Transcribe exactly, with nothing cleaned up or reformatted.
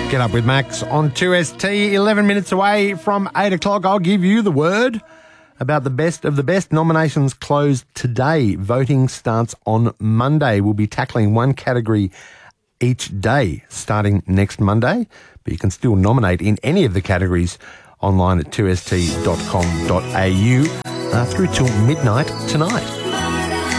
Get up with Max on two S T, eleven minutes away from eight o'clock. I'll give you the word about the best of the best. Nominations closed today. Voting starts on Monday. We'll be tackling one category each day starting next Monday, but you can still nominate in any of the categories online at two s t dot com dot a u uh, through till midnight tonight.